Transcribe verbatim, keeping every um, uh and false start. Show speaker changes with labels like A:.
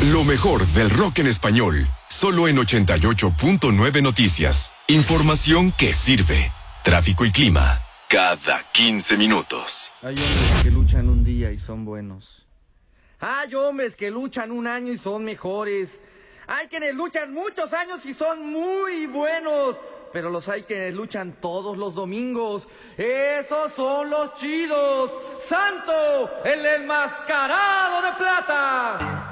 A: Lo mejor del rock en español, solo en ochenta y ocho punto nueve Noticias. Información que sirve. Tráfico y clima, cada quince minutos.
B: Hay hombres que luchan un día y son buenos. Hay hombres que luchan un año y son mejores. Hay quienes luchan muchos años y son muy buenos. Pero los hay quienes luchan todos los domingos. Esos son los chidos. Santo, el enmascarado de plata.